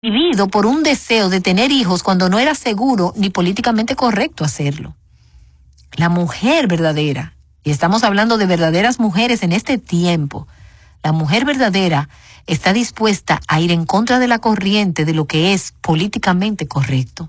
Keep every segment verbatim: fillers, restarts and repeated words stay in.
vivido por un deseo de tener hijos cuando no era seguro ni políticamente correcto hacerlo. La mujer verdadera, y estamos hablando de verdaderas mujeres en este tiempo, la mujer verdadera está dispuesta a ir en contra de la corriente de lo que es políticamente correcto.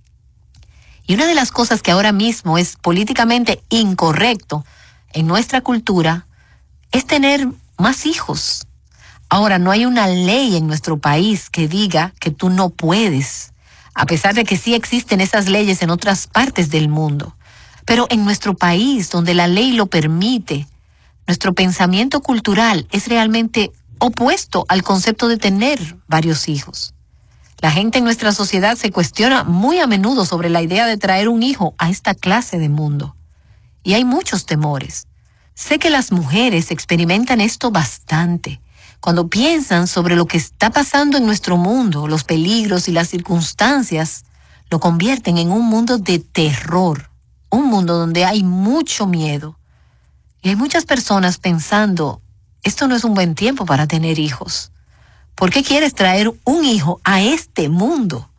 Y una de las cosas que ahora mismo es políticamente incorrecto en nuestra cultura es tener más hijos. Ahora, no hay una ley en nuestro país que diga que tú no puedes, a pesar de que sí existen esas leyes en otras partes del mundo. Pero en nuestro país, donde la ley lo permite, nuestro pensamiento cultural es realmente opuesto al concepto de tener varios hijos. La gente en nuestra sociedad se cuestiona muy a menudo sobre la idea de traer un hijo a esta clase de mundo. Y hay muchos temores. Sé que las mujeres experimentan esto bastante. Cuando piensan sobre lo que está pasando en nuestro mundo, los peligros y las circunstancias, lo convierten en un mundo de terror, un mundo donde hay mucho miedo. Y hay muchas personas pensando, esto no es un buen tiempo para tener hijos. ¿Por qué quieres traer un hijo a este mundo?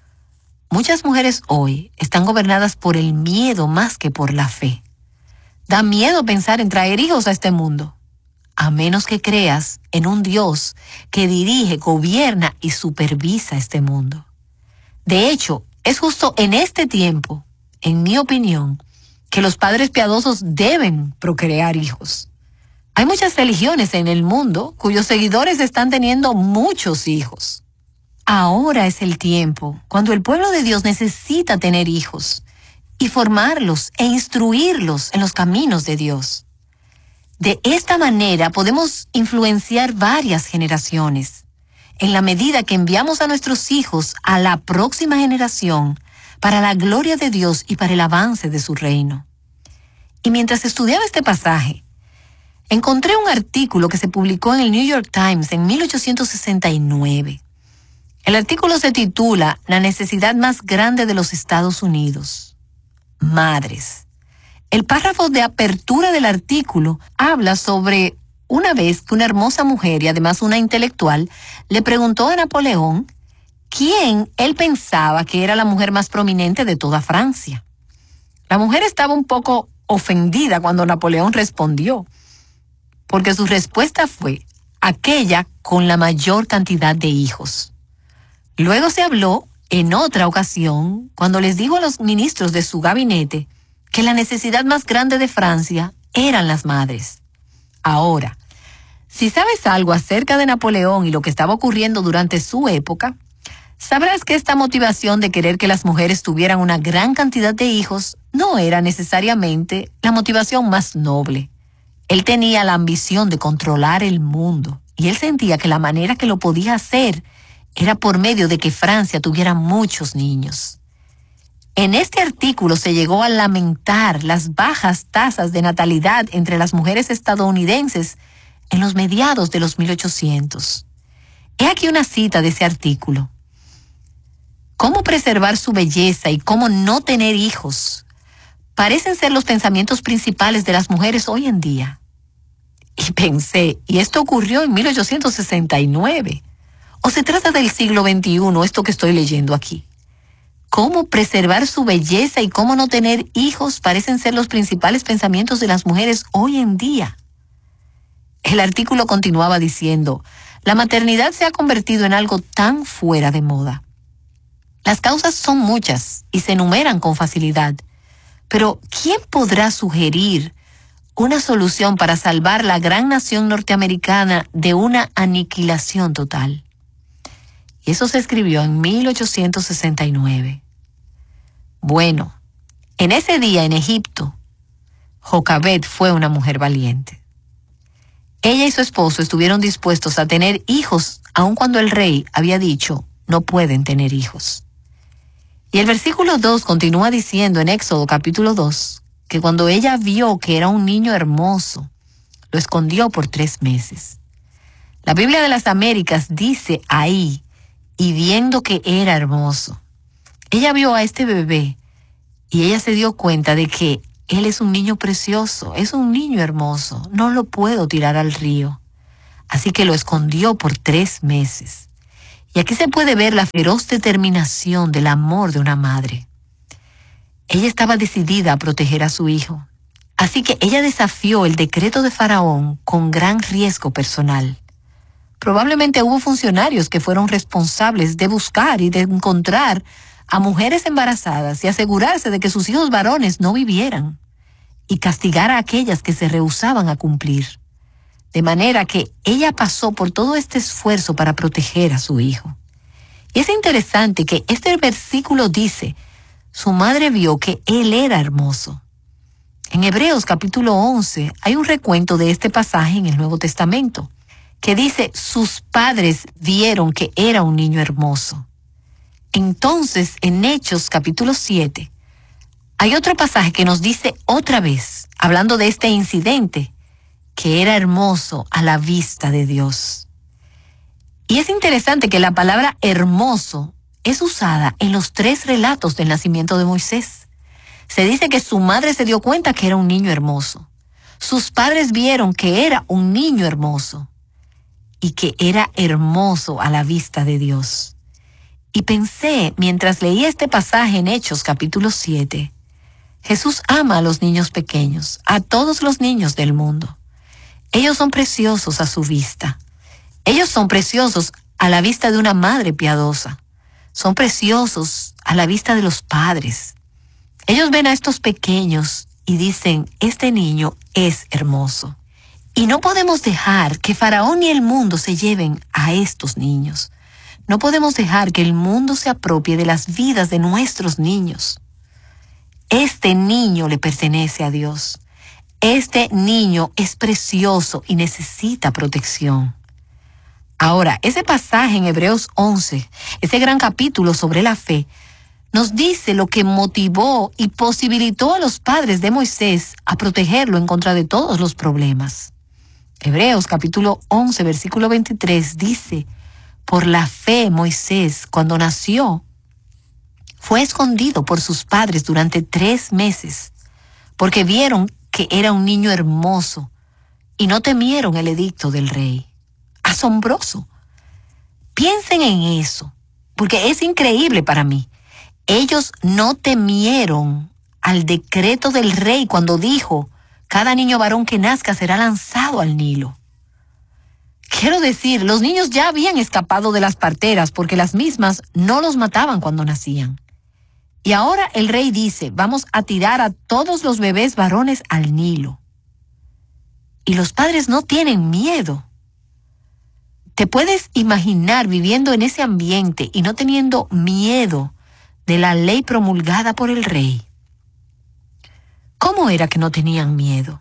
Muchas mujeres hoy están gobernadas por el miedo más que por la fe. Da miedo pensar en traer hijos a este mundo, a menos que creas en un Dios que dirige, gobierna y supervisa este mundo. De hecho, es justo en este tiempo, en mi opinión, que los padres piadosos deben procrear hijos. Hay muchas religiones en el mundo cuyos seguidores están teniendo muchos hijos. Ahora es el tiempo cuando el pueblo de Dios necesita tener hijos y formarlos e instruirlos en los caminos de Dios. De esta manera podemos influenciar varias generaciones, en la medida que enviamos a nuestros hijos a la próxima generación para la gloria de Dios y para el avance de su reino. Y mientras estudiaba este pasaje, encontré un artículo que se publicó en el New York Times en mil ochocientos sesenta y nueve. El artículo se titula La necesidad más grande de los Estados Unidos: madres. El párrafo de apertura del artículo habla sobre una vez que una hermosa mujer y además una intelectual le preguntó a Napoleón quién él pensaba que era la mujer más prominente de toda Francia. La mujer estaba un poco ofendida cuando Napoleón respondió, porque su respuesta fue aquella con la mayor cantidad de hijos. Luego se habló en otra ocasión cuando les dijo a los ministros de su gabinete que la necesidad más grande de Francia eran las madres. Ahora, si sabes algo acerca de Napoleón y lo que estaba ocurriendo durante su época, sabrás que esta motivación de querer que las mujeres tuvieran una gran cantidad de hijos no era necesariamente la motivación más noble. Él tenía la ambición de controlar el mundo y él sentía que la manera que lo podía hacer era por medio de que Francia tuviera muchos niños. En este artículo se llegó a lamentar las bajas tasas de natalidad entre las mujeres estadounidenses en los mediados de los mil ochocientos. He aquí una cita de ese artículo. ¿Cómo preservar su belleza y cómo no tener hijos? Parecen ser los pensamientos principales de las mujeres hoy en día. Y pensé, ¿y esto ocurrió en mil ochocientos sesenta y nueve? ¿O se trata del siglo veintiuno, esto que estoy leyendo aquí? Cómo preservar su belleza y cómo no tener hijos parecen ser los principales pensamientos de las mujeres hoy en día. El artículo continuaba diciendo, la maternidad se ha convertido en algo tan fuera de moda. Las causas son muchas y se enumeran con facilidad, pero ¿quién podrá sugerir una solución para salvar la gran nación norteamericana de una aniquilación total? Y eso se escribió en mil ochocientos sesenta y nueve. Bueno, en ese día en Egipto, Jocabet fue una mujer valiente. Ella y su esposo estuvieron dispuestos a tener hijos, aun cuando el rey había dicho, no pueden tener hijos. Y el versículo dos continúa diciendo en Éxodo capítulo dos, que cuando ella vio que era un niño hermoso, lo escondió por tres meses. La Biblia de las Américas dice ahí, y viendo que era hermoso. Ella vio a este bebé y ella se dio cuenta de que él es un niño precioso, es un niño hermoso, no lo puedo tirar al río. Así que lo escondió por tres meses. Y aquí se puede ver la feroz determinación del amor de una madre. Ella estaba decidida a proteger a su hijo. Así que ella desafió el decreto de Faraón con gran riesgo personal. Probablemente hubo funcionarios que fueron responsables de buscar y de encontrar a mujeres embarazadas y asegurarse de que sus hijos varones no vivieran, y castigar a aquellas que se rehusaban a cumplir. De manera que ella pasó por todo este esfuerzo para proteger a su hijo. Y es interesante que este versículo dice, su madre vio que él era hermoso. En Hebreos capítulo once hay un recuento de este pasaje en el Nuevo Testamento, que dice, sus padres vieron que era un niño hermoso. Entonces, en Hechos capítulo siete, hay otro pasaje que nos dice otra vez, hablando de este incidente, que era hermoso a la vista de Dios. Y es interesante que la palabra hermoso es usada en los tres relatos del nacimiento de Moisés. Se dice que su madre se dio cuenta que era un niño hermoso. Sus padres vieron que era un niño hermoso y que era hermoso a la vista de Dios. Y pensé, mientras leía este pasaje en Hechos capítulo siete, Jesús ama a los niños pequeños, a todos los niños del mundo. Ellos son preciosos a su vista. Ellos son preciosos a la vista de una madre piadosa. Son preciosos a la vista de los padres. Ellos ven a estos pequeños y dicen, este niño es hermoso. Y no podemos dejar que Faraón y el mundo se lleven a estos niños. No podemos dejar que el mundo se apropie de las vidas de nuestros niños. Este niño le pertenece a Dios. Este niño es precioso y necesita protección. Ahora, ese pasaje en Hebreos once, ese gran capítulo sobre la fe, nos dice lo que motivó y posibilitó a los padres de Moisés a protegerlo en contra de todos los problemas. Hebreos capítulo once, versículo veintitrés dice, por la fe Moisés, cuando nació, fue escondido por sus padres durante tres meses, porque vieron que era un niño hermoso y no temieron el edicto del rey. Asombroso. Piensen en eso, porque es increíble para mí. Ellos no temieron al decreto del rey cuando dijo, cada niño varón que nazca será lanzado al Nilo. Quiero decir, los niños ya habían escapado de las parteras porque las mismas no los mataban cuando nacían. Y ahora el rey dice, vamos a tirar a todos los bebés varones al Nilo. Y los padres no tienen miedo. ¿Te puedes imaginar viviendo en ese ambiente y no teniendo miedo de la ley promulgada por el rey? ¿Cómo era que no tenían miedo?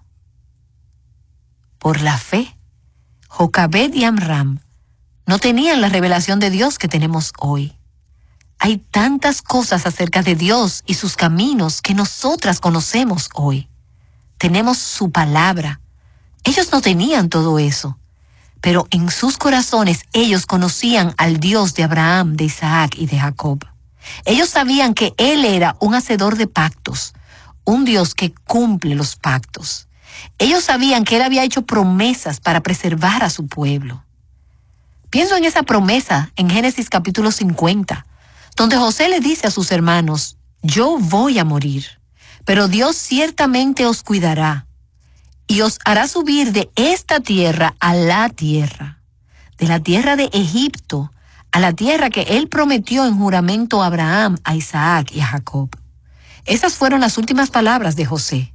Por la fe. Jocabed y Amram no tenían la revelación de Dios que tenemos hoy. Hay tantas cosas acerca de Dios y sus caminos que nosotras conocemos hoy. Tenemos su palabra. Ellos no tenían todo eso, pero en sus corazones ellos conocían al Dios de Abraham, de Isaac y de Jacob. Ellos sabían que Él era un hacedor de pactos, un Dios que cumple los pactos. Ellos sabían que Él había hecho promesas para preservar a su pueblo. Pienso en esa promesa en Génesis capítulo cincuenta, donde José le dice a sus hermanos, yo voy a morir, pero Dios ciertamente os cuidará y os hará subir de esta tierra a la tierra, de la tierra de Egipto a la tierra que Él prometió en juramento a Abraham, a Isaac y a Jacob. Esas fueron las últimas palabras de José.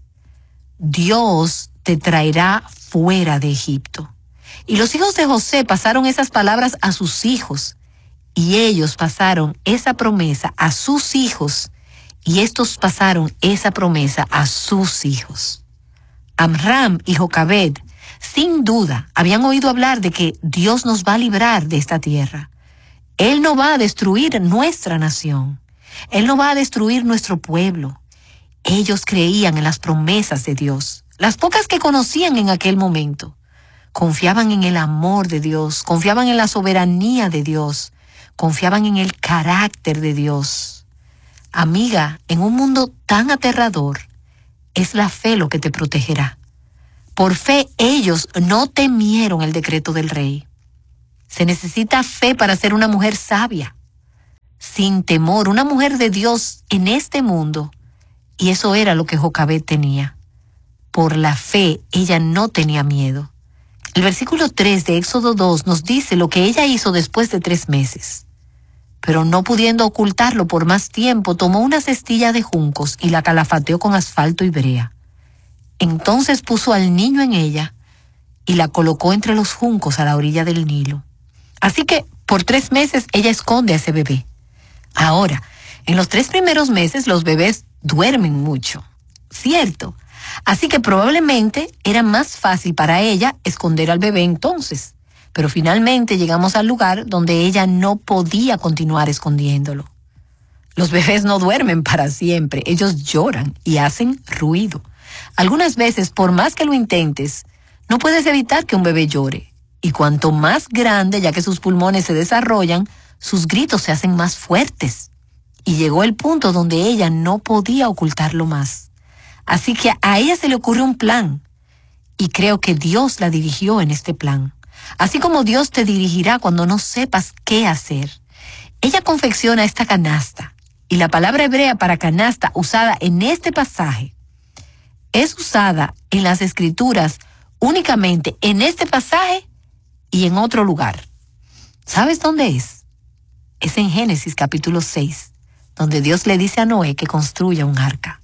Dios te traerá fuera de Egipto. Y los hijos de José pasaron esas palabras a sus hijos, y ellos pasaron esa promesa a sus hijos, y estos pasaron esa promesa a sus hijos. Amram y Jocabed, sin duda, habían oído hablar de que Dios nos va a librar de esta tierra. Él no va a destruir nuestra nación. Él no va a destruir nuestro pueblo. Ellos creían en las promesas de Dios, las pocas que conocían en aquel momento. Confiaban en el amor de Dios, confiaban en la soberanía de Dios, confiaban en el carácter de Dios. Amiga, en un mundo tan aterrador, es la fe lo que te protegerá. Por fe ellos no temieron el decreto del rey. Se necesita fe para ser una mujer sabia, sin temor, una mujer de Dios en este mundo. Y eso era lo que Jocabed tenía. Por la fe, ella no tenía miedo. El versículo tres de Éxodo dos nos dice lo que ella hizo después de tres meses. Pero no pudiendo ocultarlo por más tiempo, tomó una cestilla de juncos y la calafateó con asfalto y brea. Entonces puso al niño en ella y la colocó entre los juncos a la orilla del Nilo. Así que por tres meses ella esconde a ese bebé. Ahora, en los tres primeros meses los bebés duermen mucho, ¿cierto? Así que probablemente era más fácil para ella esconder al bebé entonces. Pero finalmente llegamos al lugar donde ella no podía continuar escondiéndolo. Los bebés no duermen para siempre, ellos lloran y hacen ruido. Algunas veces, por más que lo intentes, no puedes evitar que un bebé llore. Y cuanto más grande, ya que sus pulmones se desarrollan, sus gritos se hacen más fuertes. Y llegó el punto donde ella no podía ocultarlo más. Así que a ella se le ocurrió un plan. Y creo que Dios la dirigió en este plan. Así como Dios te dirigirá cuando no sepas qué hacer. Ella confecciona esta canasta. Y la palabra hebrea para canasta usada en este pasaje es usada en las Escrituras únicamente en este pasaje y en otro lugar. ¿Sabes dónde es? Es en Génesis capítulo seis, donde Dios le dice a Noé que construya un arca.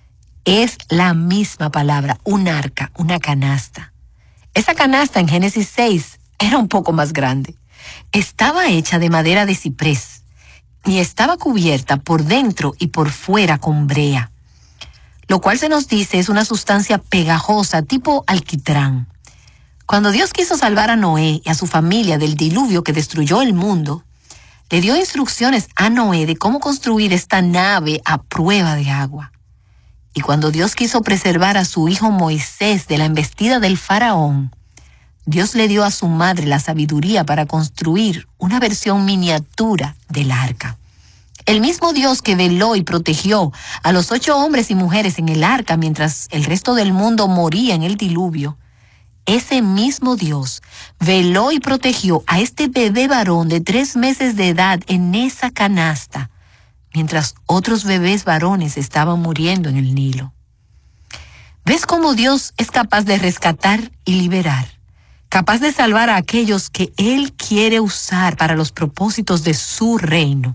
Es la misma palabra, un arca, una canasta. Esa canasta en Génesis seis era un poco más grande. Estaba hecha de madera de ciprés y estaba cubierta por dentro y por fuera con brea, lo cual se nos dice es una sustancia pegajosa tipo alquitrán. Cuando Dios quiso salvar a Noé y a su familia del diluvio que destruyó el mundo, le dio instrucciones a Noé de cómo construir esta nave a prueba de agua. Y cuando Dios quiso preservar a su hijo Moisés de la embestida del faraón, Dios le dio a su madre la sabiduría para construir una versión miniatura del arca. El mismo Dios que veló y protegió a los ocho hombres y mujeres en el arca mientras el resto del mundo moría en el diluvio, ese mismo Dios veló y protegió a este bebé varón de tres meses de edad en esa canasta, mientras otros bebés varones estaban muriendo en el Nilo. ¿Ves cómo Dios es capaz de rescatar y liberar? Capaz de salvar a aquellos que Él quiere usar para los propósitos de su reino.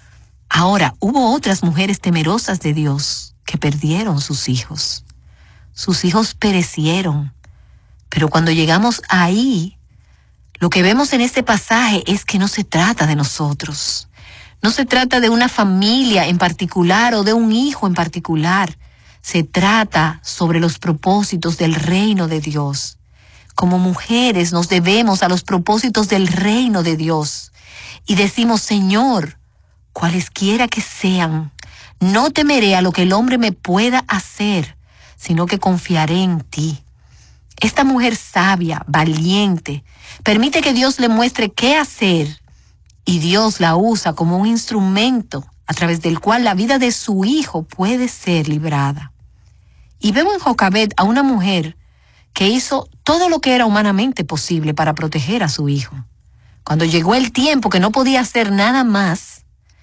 Ahora, hubo otras mujeres temerosas de Dios que perdieron sus hijos. Sus hijos perecieron. Pero cuando llegamos ahí, lo que vemos en este pasaje es que no se trata de nosotros. No se trata de una familia en particular o de un hijo en particular. Se trata sobre los propósitos del reino de Dios. Como mujeres nos debemos a los propósitos del reino de Dios. Y decimos, Señor, cualesquiera que sean, no temeré a lo que el hombre me pueda hacer, sino que confiaré en ti. Esta mujer sabia, valiente, permite que Dios le muestre qué hacer. Y Dios la usa como un instrumento a través del cual la vida de su hijo puede ser librada. Y vemos en Jocabed a una mujer que hizo todo lo que era humanamente posible para proteger a su hijo. Cuando llegó el tiempo que no podía hacer nada más,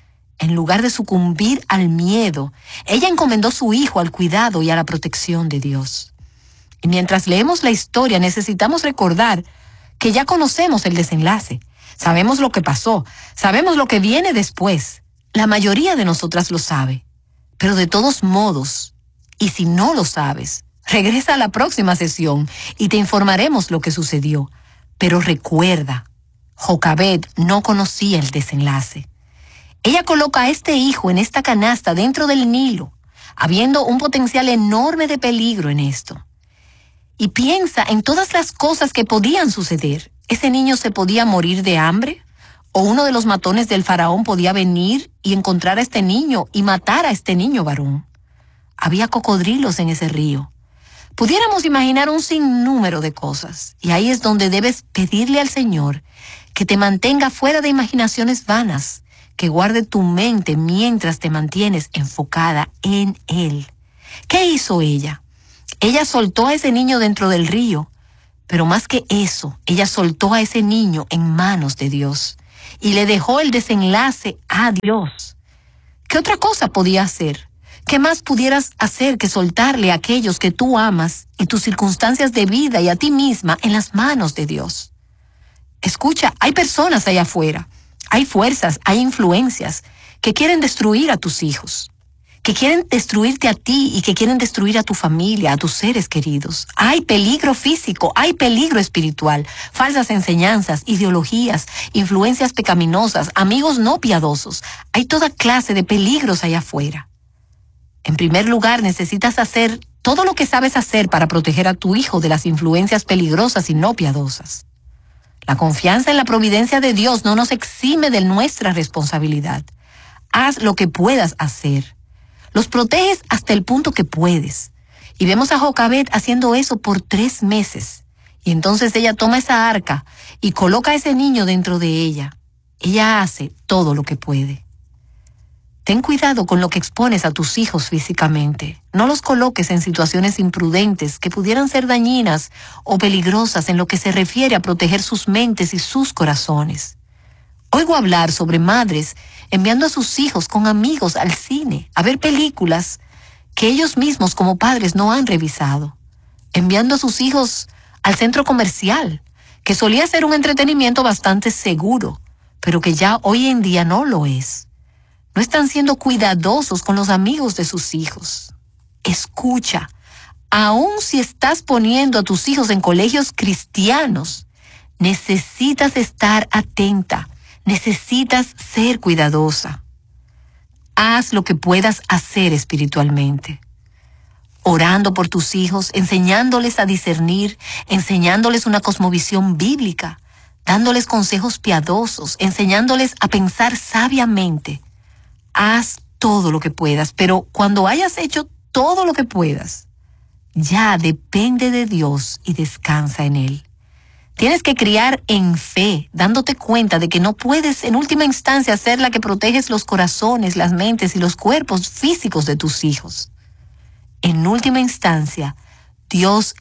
en lugar de sucumbir al miedo, ella encomendó su hijo al cuidado y a la protección de Dios. Y mientras leemos la historia, necesitamos recordar que ya conocemos el desenlace. Sabemos lo que pasó, sabemos lo que viene después. La mayoría de nosotras lo sabe. Pero de todos modos, y si no lo sabes, regresa a la próxima sesión y te informaremos lo que sucedió. Pero recuerda, Jocabed no conocía el desenlace. Ella coloca a este hijo en esta canasta dentro del Nilo, habiendo un potencial enorme de peligro en esto. Y piensa en todas las cosas que podían suceder. Ese niño se podía morir de hambre, o uno de los matones del faraón podía venir y encontrar a este niño y matar a este niño varón. Había cocodrilos en ese río. Pudiéramos imaginar un sinnúmero de cosas, y ahí es donde debes pedirle al Señor que te mantenga fuera de imaginaciones vanas, que guarde tu mente mientras te mantienes enfocada en Él. ¿Qué hizo ella? Ella soltó a ese niño dentro del río, Pero más que eso, ella soltó a ese niño en manos de Dios y le dejó el desenlace a Dios. ¿Qué otra cosa podía hacer? ¿Qué más pudieras hacer que soltarle a aquellos que tú amas y tus circunstancias de vida y a ti misma en las manos de Dios? Escucha, hay personas allá afuera, hay fuerzas, hay influencias que quieren destruir a tus hijos, que quieren destruirte a ti y que quieren destruir a tu familia, a tus seres queridos. Hay peligro físico, hay peligro espiritual, falsas enseñanzas, ideologías, influencias pecaminosas, amigos no piadosos. Hay toda clase de peligros allá afuera. En primer lugar, necesitas hacer todo lo que sabes hacer para proteger a tu hijo de las influencias peligrosas y no piadosas. La confianza en la providencia de Dios no nos exime de nuestra responsabilidad. Haz lo que puedas hacer. Los proteges hasta el punto que puedes. Y vemos a Jocabed haciendo eso por tres meses. Y entonces ella toma esa arca y coloca a ese niño dentro de ella. Ella hace todo lo que puede. Ten cuidado con lo que expones a tus hijos físicamente. No los coloques en situaciones imprudentes que pudieran ser dañinas o peligrosas en lo que se refiere a proteger sus mentes y sus corazones. Oigo hablar sobre madres enviando a sus hijos con amigos al cine a ver películas que ellos mismos como padres no han revisado. Enviando a sus hijos al centro comercial, que solía ser un entretenimiento bastante seguro, pero que ya hoy en día no lo es. No están siendo cuidadosos con los amigos de sus hijos. Escucha, aun si estás poniendo a tus hijos en colegios cristianos, necesitas estar atenta, necesitas ser cuidadosa. Haz lo que puedas hacer espiritualmente. Orando por tus hijos, enseñándoles a discernir, enseñándoles una cosmovisión bíblica, dándoles consejos piadosos, enseñándoles a pensar sabiamente. Haz todo lo que puedas, pero cuando hayas hecho todo lo que puedas, ya depende de Dios y descansa en Él. Tienes que criar en fe, dándote cuenta de que no puedes en última instancia ser la que proteges los corazones, las mentes y los cuerpos físicos de tus hijos. En última instancia, Dios